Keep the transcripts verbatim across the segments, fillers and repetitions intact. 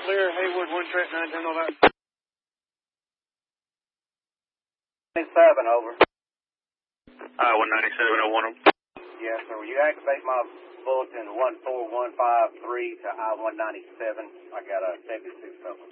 clear. Haywood, one track, nine ten, all that. Seven over. Uh, one ninety-seven oh one. Yes, sir. Will you activate my bulletin one four one five three to I one ninety-seven? I got a seventy-six something.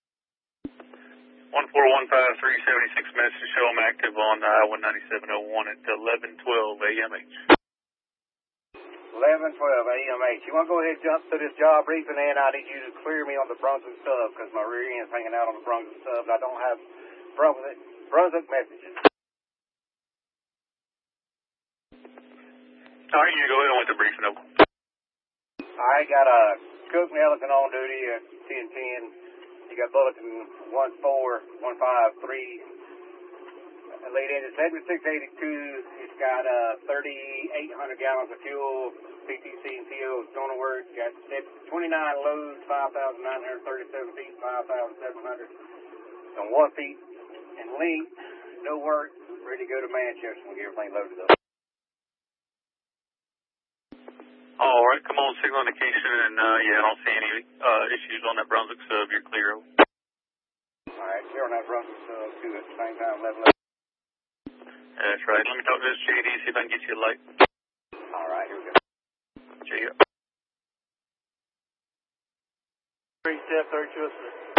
one four one five three, seventy-six minutes to show I'm active on I one ninety-seven oh one at eleven twelve A M H. eleven twelve A M H. You want to go ahead and jump to this job briefing, and I need you to clear me on the Brunswick sub because my rear end's hanging out on the Brunswick sub, and I don't have Brunswick, Brunswick messages. All right, you go ahead and with the briefing over. I got a Cook Milliken on duty at ten ten. You got bulletin one four one five three. Lead engine seventy-six eighty-two. It's got uh, thirty-eight hundred gallons of fuel, P T C and T O donor work. Got twenty-nine loads, five thousand nine hundred thirty-seven feet, five thousand seven hundred and one feet in length. No work. Ready to go to Manchester when we get everything loaded up. All right, come on, signal indication, and uh, yeah, I don't see any uh, issues on that Brunswick sub. You're clear. All right, clear on that Brunswick sub too at the same time, level. That's right. Let me talk to this J D, see if I can get you a light. All right, here we go. J D. Three step, thirty-two,